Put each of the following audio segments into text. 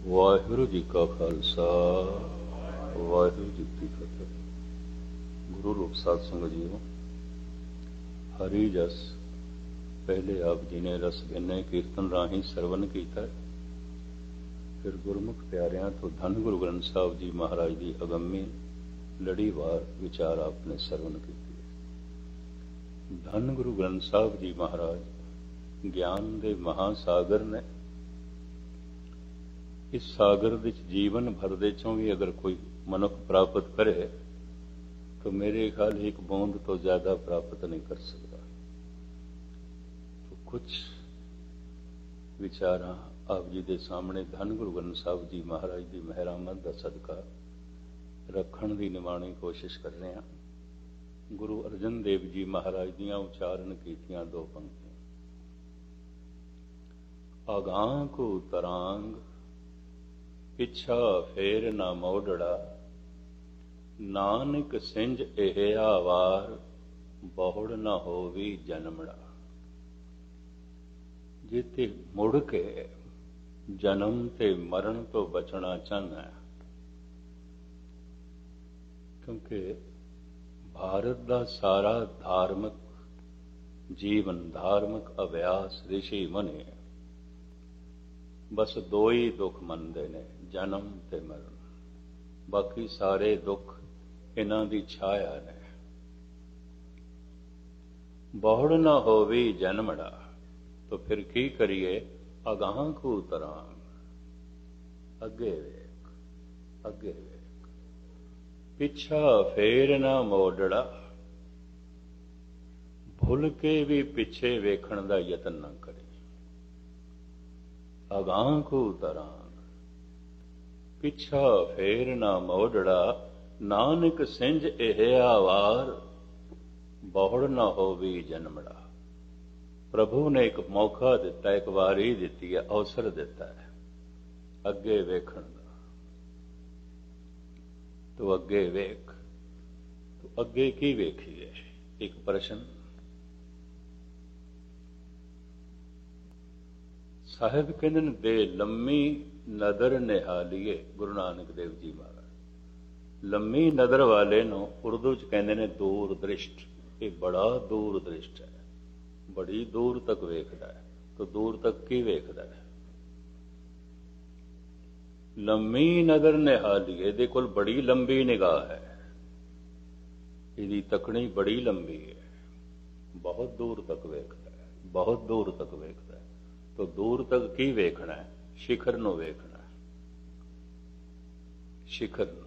ਵਾਹਿਗੁਰੂ ਜੀ ਕਾ ਖਾਲਸਾ ਵਾਹਿਗੁਰੂ ਜੀ ਕੀ ਫਤਿਹ। ਗੁਰੂ ਰੂਪ ਸਾਧ ਸੰਗਤ ਜੀਓ, ਹਰੀ ਜਸ ਪਹਿਲੇ ਆਪ ਜੀ ਨੇ ਰਸ ਗਿਨੇ ਕੀਰਤਨ ਰਾਹੀਂ ਸਰਵਨ ਕੀਤਾ। ਫਿਰ ਗੁਰਮੁਖ ਪਿਆਰਿਆਂ ਤੋਂ ਧੰਨ ਗੁਰੂ ਗ੍ਰੰਥ ਸਾਹਿਬ ਜੀ ਮਹਾਰਾਜ ਦੀ ਅਗੰਮੀ ਲੜੀਵਾਰ ਵਿਚਾਰ ਆਪ ਨੇ ਸਰਵਨ ਕੀਤੀ। ਧੰਨ ਗੁਰੂ ਗ੍ਰੰਥ ਸਾਹਿਬ ਜੀ ਮਹਾਰਾਜ ਗਿਆਨ ਦੇ ਮਹਾਸਾਗਰ ਨੇ। ਇਸ ਸਾਗਰ ਵਿੱਚ ਜੀਵਨ ਭਰ ਦੇ ਚੋਂ ਵੀ ਅਗਰ ਕੋਈ ਮਨੁੱਖ ਪ੍ਰਾਪਤ ਕਰੇ ਤਾਂ ਮੇਰੇ ਖਿਆਲ ਇੱਕ ਬੂੰਦ ਤੋਂ ਜ਼ਿਆਦਾ ਪ੍ਰਾਪਤ ਨਹੀਂ ਕਰ ਸਕਦਾ। ਕੁਝ ਵਿਚਾਰਾਂ ਆਪ ਜੀ ਦੇ ਸਾਹਮਣੇ ਧੰਨ ਗੁਰੂ ਗ੍ਰੰਥ ਸਾਹਿਬ ਜੀ ਮਹਾਰਾਜ ਦੀ ਮਿਹਰਾਮਤ ਦਾ ਸਦਕਾ ਰੱਖਣ ਦੀ ਨਿਮਾਣੀ ਕੋਸ਼ਿਸ਼ ਕਰ ਰਹੇ ਹਾਂ। ਗੁਰੂ ਅਰਜਨ ਦੇਵ ਜੀ ਮਹਾਰਾਜ ਦੀਆਂ ਉਚਾਰਨ ਕੀਤੀਆਂ ਦੋ ਪੰਕਤੀਆਂ। ਅਗਾਂਹ ਕੋ ਤਰਾਂਗ ਪਿਛਾ ਫੇਰ ਨਾ ਮੋੜੜਾ, ਨਾਨਕ ਸਿੰਜ ਇਹ ਆਵਾਰ ਬਹੁੜ ਨਾ ਹੋਵੀ ਜਨਮੜਾ। ਜੇ ਤੇ ਮੁੜ ਕੇ ਜਨਮ ਤੇ ਮਰਨ ਤੋਂ ਬਚਣਾ ਚਾਹੁੰਦਾ ਹੈ, ਕਿਉਂਕਿ ਭਾਰਤ ਦਾ ਸਾਰਾ ਧਾਰਮਿਕ ਜੀਵਨ, ਧਾਰਮਿਕ ਅਭਿਆਸ ਰਿਸ਼ੀ ਮੁਨੀ ਬਸ ਦੋ ਹੀ ਦੁੱਖ ਮੰਨਦੇ ਨੇ, ਜਨਮ ਤੇ ਮਰਨ। ਬਾਕੀ ਸਾਰੇ ਦੁੱਖ ਇਹਨਾਂ ਦੀ ਛਾਇਆ ਨੇ। ਬਹੁੜ ਨਾ ਹੋਵੀ ਜਨਮੜਾ, ਤਾਂ ਫਿਰ ਕੀ ਕਰੀਏ? ਅਗਾਂਹ ਕੂ ਤਰਾਂ, ਅੱਗੇ ਵੇਖ, ਅੱਗੇ ਵੇਖ। ਪਿੱਛਾ ਫੇਰ ਨਾ ਮੋੜੜਾ, ਭੁੱਲ ਕੇ ਵੀ ਪਿੱਛੇ ਵੇਖਣ ਦਾ ਯਤਨ ਨਾ ਕਰੇ। ਅਗਾਂਹ ਕੂ ਤਰਾਂ ਪਿੱਛਾ ਫੇਰ ਨਾ ਮੋੜੜਾ, ਨਾਨਕ ਸਿੰਜ ਇਹ ਆਵਾਰ ਬਹੁੜ ਨਾ ਹੋਵੀ ਜਨਮੜਾ। ਪ੍ਰਭੂ ਨੇ ਇੱਕ ਮੌਕਾ ਦਿੱਤਾ, ਇੱਕ ਵਾਰੀ ਦਿੱਤੀ ਹੈ, ਅਵਸਰ ਦਿੱਤਾ ਹੈ ਅੱਗੇ ਵੇਖਣ ਦਾ। ਤੂੰ ਅੱਗੇ ਵੇਖ। ਤੂੰ ਅੱਗੇ ਕੀ ਵੇਖੀਏ? ਇੱਕ ਪ੍ਰਸ਼ਨ। ਸਾਹਿਬ ਕਹਿੰਦੇ ਨੇ ਦੇ ਲੰਮੀ ਨਦਰ ਨਿਹਾਲੀਏ। ਗੁਰੂ ਨਾਨਕ ਦੇਵ ਜੀ ਮਹਾਰਾਜ ਲੰਮੀ ਨਦਰ ਵਾਲੇ ਨੂੰ ਉਰਦੂ ਚ ਕਹਿੰਦੇ ਨੇ ਦੂਰ ਦ੍ਰਿਸ਼ਟ। ਇਹ ਬੜਾ ਦੂਰ ਦ੍ਰਿਸ਼ਟ ਹੈ, ਬੜੀ ਦੂਰ ਤੱਕ ਵੇਖਦਾ ਹੈ। ਤਾਂ ਦੂਰ ਤੱਕ ਕੀ ਵੇਖਦਾ ਹੈ? ਲੰਮੀ ਨਦਰ ਨਿਹਾਲੀਏ, ਇਹਦੇ ਕੋਲ ਬੜੀ ਲੰਬੀ ਨਿਗਾਹ ਹੈ, ਇਹਦੀ ਤੱਕਣੀ ਬੜੀ ਲੰਬੀ ਹੈ, ਬਹੁਤ ਦੂਰ ਤੱਕ ਵੇਖਦਾ ਹੈ, ਬਹੁਤ ਦੂਰ ਤੱਕ ਵੇਖਦਾ ਹੈ। ਤਾਂ ਦੂਰ ਤੱਕ ਕੀ ਵੇਖਣਾ ਹੈ? ਸਿਖਰ ਨੂੰ ਵੇਖਣਾ ਹੈ, ਸਿਖਰ ਨੂੰ।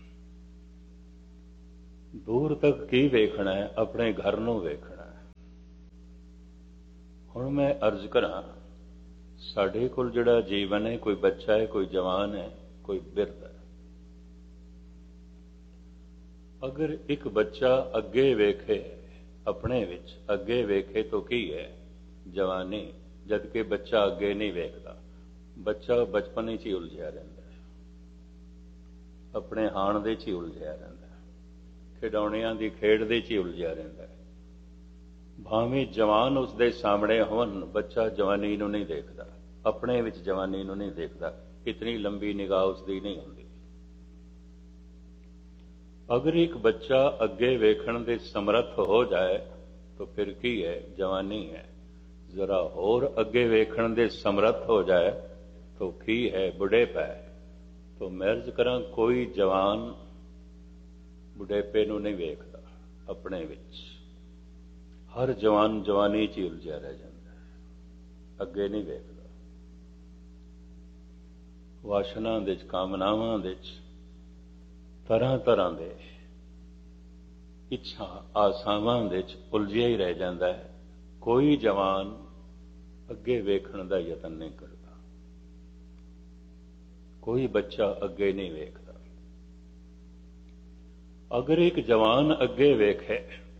ਦੂਰ ਤੱਕ ਕੀ ਵੇਖਣਾ ਹੈ? ਆਪਣੇ ਘਰ ਨੂੰ ਵੇਖਣਾ ਹੈ। ਹੁਣ ਮੈਂ ਅਰਜ਼ ਕਰਾਂ, ਸਾਡੇ ਕੋਲ ਜਿਹੜਾ ਜੀਵਨ ਹੈ, ਕੋਈ ਬੱਚਾ ਹੈ, ਕੋਈ ਜਵਾਨ ਹੈ, ਕੋਈ ਬਿਰਧ ਹੈ। ਅਗਰ ਇੱਕ ਬੱਚਾ ਅੱਗੇ ਵੇਖੇ, ਆਪਣੇ ਵਿੱਚ ਅੱਗੇ ਵੇਖੇ ਤਾਂ ਕੀ ਹੈ? ਜਵਾਨੀ। ਜਦ ਕਿ ਬੱਚਾ ਅੱਗੇ ਨਹੀਂ ਵੇਖਦਾ, ਬੱਚਾ ਬਚਪਨ ਵਿੱਚ ਹੀ ਉਲਝਿਆ ਰਹਿੰਦਾ ਹੈ, ਆਪਣੇ ਹਾਣ ਦੇ ਚ ਹੀ ਉਲਝਿਆ ਰਹਿੰਦਾ ਹੈ, ਖਿਡੌਣਿਆਂ ਦੀ ਖੇਡ ਦੇ ਚ ਹੀ ਉਲਝਿਆ ਰਹਿੰਦਾ ਹੈ। ਭਾਵੇਂ ਜਵਾਨ ਉਸਦੇ ਸਾਹਮਣੇ ਹੋਣ, ਬੱਚਾ ਜਵਾਨੀ ਨੂੰ ਨਹੀਂ ਦੇਖਦਾ, ਆਪਣੇ ਵਿੱਚ ਜਵਾਨੀ ਨੂੰ ਨਹੀਂ ਦੇਖਦਾ। ਇਤਨੀ ਲੰਬੀ ਨਿਗਾਹ ਉਸਦੀ ਨਹੀਂ ਹੁੰਦੀ। ਅਗਰ ਇੱਕ ਬੱਚਾ ਅੱਗੇ ਵੇਖਣ ਦੇ ਸਮਰੱਥ ਹੋ ਜਾਏ ਤਾਂ ਫਿਰ ਕੀ ਹੈ? ਜਵਾਨੀ ਹੈ। ਜ਼ਰਾ ਹੋਰ ਅੱਗੇ ਵੇਖਣ ਦੇ ਸਮਰੱਥ ਹੋ ਜਾਏ ਤਾਂ ਕੀ ਹੈ? ਬੁਢੇਪਾ ਹੈ। ਤਾਂ ਮੈਂ ਅਰਜ਼ ਕਰਾਂ, ਕੋਈ ਜਵਾਨ ਬੁਢੇਪੇ ਨੂੰ ਨਹੀਂ ਵੇਖਦਾ ਆਪਣੇ ਵਿੱਚ। ਹਰ ਜਵਾਨ ਜਵਾਨੀ ਚ ਹੀ ਉਲਝਿਆ ਰਹਿ ਜਾਂਦਾ ਹੈ, ਅੱਗੇ ਨਹੀਂ ਵੇਖਦਾ। ਵਾਸ਼ਨਾ ਦੇ ਚ, ਕਾਮਨਾਵਾਂ ਦੇ ਚ, ਤਰ੍ਹਾਂ ਤਰ੍ਹਾਂ ਦੇ ਇੱਛਾ ਆਸਾਵਾਂ ਦੇ ਚ ਉਲਝਿਆ ਹੀ ਰਹਿ ਜਾਂਦਾ ਹੈ। ਕੋਈ ਜਵਾਨ ਅੱਗੇ ਵੇਖਣ ਦਾ ਯਤਨ ਨਹੀਂ ਕਰਦਾ, ਕੋਈ ਬੱਚਾ ਅੱਗੇ ਨਹੀਂ ਵੇਖਦਾ। ਅਗਰ ਇੱਕ ਜਵਾਨ ਅੱਗੇ ਵੇਖੇ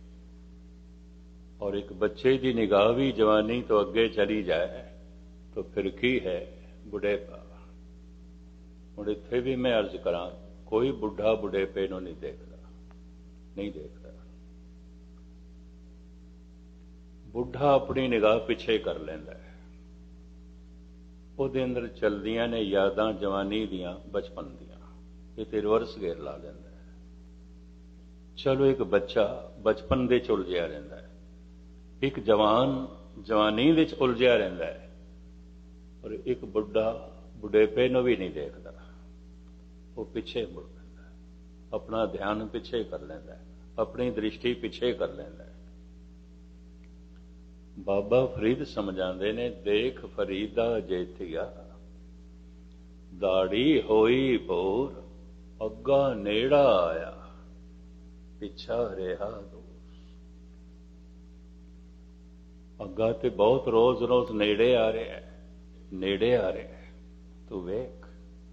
ਔਰ ਇੱਕ ਬੱਚੇ ਦੀ ਨਿਗਾਹ ਵੀ ਜਵਾਨੀ ਤੋਂ ਅੱਗੇ ਚਲੀ ਜਾਏ ਤਾਂ ਫਿਰ ਕੀ ਹੈ? ਬੁਢੇਪਾ। ਹੁਣ ਇੱਥੇ ਵੀ ਮੈਂ ਅਰਜ਼ ਕਰਾਂ, ਕੋਈ ਬੁੱਢਾ ਬੁਢੇਪੇ ਨੂੰ ਨਹੀਂ ਦੇਖਦਾ, ਨਹੀਂ ਦੇਖਦਾ। ਬੁੱਢਾ ਆਪਣੀ ਨਿਗਾਹ ਪਿੱਛੇ ਕਰ ਲੈਂਦਾ ਹੈ, ਉਹਦੇ ਅੰਦਰ ਚਲਦੀਆਂ ਨੇ ਯਾਦਾਂ ਜਵਾਨੀ ਦੀਆਂ, ਬਚਪਨ ਦੀਆਂ। ਇਹ ਤੇ ਰਿਵਰਸ ਗੇਅਰ ਲਾ ਲੈਂਦਾ ਹੈ। ਚਲੋ ਇੱਕ ਬੱਚਾ ਬਚਪਨ ਦੇ 'ਚ ਉਲਝਿਆ ਰਹਿੰਦਾ ਹੈ, ਇੱਕ ਜਵਾਨ ਜਵਾਨੀ ਦੇ 'ਚ ਉਲਝਿਆ ਰਹਿੰਦਾ ਹੈ, ਔਰ ਇੱਕ ਬੁੱਢਾ ਬੁਢੇਪੇ ਨੂੰ ਵੀ ਨਹੀਂ ਦੇਖਦਾ। ਉਹ ਪਿੱਛੇ ਮੁੜ ਪੈਂਦਾ ਹੈ, ਆਪਣਾ ਧਿਆਨ ਪਿੱਛੇ ਕਰ ਲੈਂਦਾ ਹੈ, ਆਪਣੀ ਦ੍ਰਿਸ਼ਟੀ ਪਿੱਛੇ ਕਰ ਲੈਂਦਾ ਹੈ। ਬਾਬਾ ਫਰੀਦ ਸਮਝਾਉਂਦੇ ਨੇ, ਦੇਖ ਫਰੀਦਾ ਜੇਤੀਆ, ਦਾੜੀ ਹੋਈ ਭੋਰ, ਅੱਗਾ ਨੇੜਾ ਆਇਆ, ਪਿੱਛਾ ਰਿਹਾ ਦੂਰ। ਅੱਗਾ ਤੇ ਬਹੁਤ ਰੋਜ਼ ਨੇੜੇ ਆ ਰਿਹਾ ਹੈ, ਨੇੜੇ ਆ ਰਿਹਾ ਹੈ, ਤੂੰ ਵੇਖ।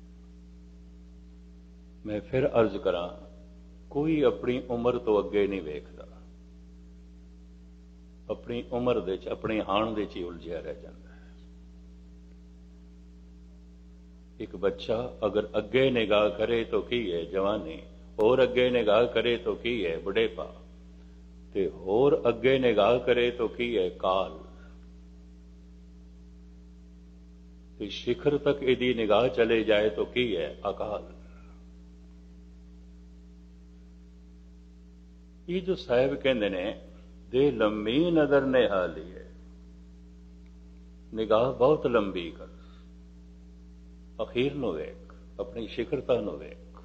ਮੈਂ ਫਿਰ ਅਰਜ਼ ਕਰਾਂ, ਕੋਈ ਆਪਣੀ ਉਮਰ ਤੋਂ ਅੱਗੇ ਨਹੀਂ ਵੇਖਦਾ, ਆਪਣੀ ਉਮਰ ਦੇ 'ਚ, ਆਪਣੀ ਹਾਣ ਦੇ 'ਚ ਹੀ ਉਲਝਿਆ ਰਹਿ ਜਾਂਦਾ ਹੈ। ਇੱਕ ਬੱਚਾ ਅਗਰ ਅੱਗੇ ਨਿਗਾਹ ਕਰੇ ਤਾਂ ਕੀ ਹੈ ਜਵਾਨੀ, ਹੋਰ ਅੱਗੇ ਨਿਗਾਹ ਕਰੇ ਤਾਂ ਕੀ ਹੈ ਬੁਢੇਪਾ, ਤੇ ਹੋਰ ਅੱਗੇ ਨਿਗਾਹ ਕਰੇ ਤਾਂ ਕੀ ਹੈ ਕਾਲ। ਤੇ शिखर तक यदि निगाह चले जाए तो की है अकाल। ये जो साहब कहते ने, दे लंबी नजर ने हाली है, निगाह बहुत लंबी कर, अखीर नु वेख, अपनी शिखरता नु वेख।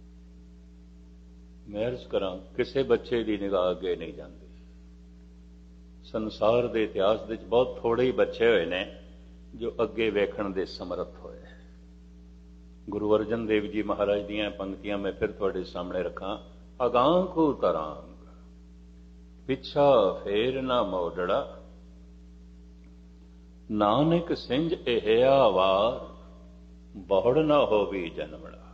मैं अर्ज करा, किसी बच्चे की निगाह अगे नहीं जाती। संसार के इतिहास में बहुत थोड़े ही बच्चे हुए ने जो अगे वेखण दे समर्थ होए। गुरु अर्जन देव जी महाराज दियां पंक्तियां मैं फिर तुहाडे सामने रखा। अगांखू तरांग पिछा फेर ना मोड़ड़ा, नानक सिंज एहिया वार, बहुड़ ना होवी जन्मड़ा।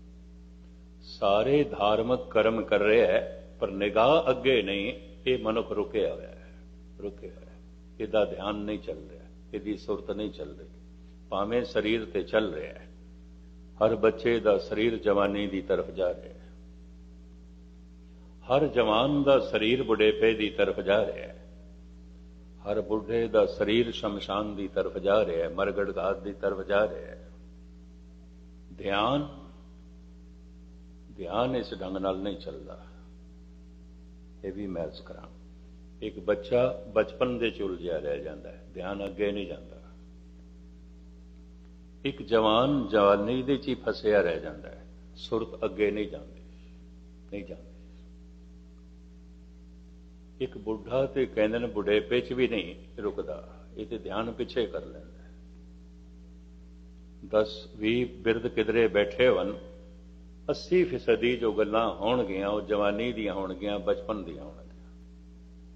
सारे धार्मिक कर्म कर रहे हैं पर निगाह अगे नहीं, ये मनुख रुके हुआ है, रुके हुआ है, इहदा ध्यान नहीं चल रहा, ਇਹਦੀ ਸੁਰਤ ਨਹੀਂ ਚੱਲ ਰਹੀ। ਭਾਵੇਂ ਸਰੀਰ ਤੇ ਚੱਲ ਰਿਹਾ ਹੈ, ਹਰ ਬੱਚੇ ਦਾ ਸਰੀਰ ਜਵਾਨੀ ਦੀ ਤਰਫ ਜਾ ਰਿਹਾ ਹੈ, ਹਰ ਜਵਾਨ ਦਾ ਸਰੀਰ ਬੁਢੇਪੇ ਦੀ ਤਰਫ ਜਾ ਰਿਹਾ ਹੈ, ਹਰ ਬੁੱਢੇ ਦਾ ਸਰੀਰ ਸ਼ਮਸ਼ਾਨ ਦੀ ਤਰਫ ਜਾ ਰਿਹਾ ਹੈ, ਮਰਗੜ ਘਾਟ ਦੀ ਤਰਫ ਜਾ ਰਿਹਾ ਹੈ। ਧਿਆਨ ਇਸ ਢੰਗ ਨਾਲ ਨਹੀਂ ਚੱਲਦਾ। ਇਹ ਵੀ ਮੈਂ ਅਰਜ਼ ਕਰਾਂ, एक बच्चा बचपन दे च उलझिया रह जाता है, ध्यान अगे नहीं जाता। एक जवान जवानी दे च ही फसिया रह जाता है, सुरत अगे नहीं जाती। एक बुढ़ा तो कहते हैं बुढ़ेपे च भी नहीं रुकता, ये तो ध्यान पिछे कर लेंदा है। 10-20 बिरद किधरे बैठे होन, 80% जो गल्लां होणगियां वो जवानी दियां होणगियां, बचपन दियां होणगियां।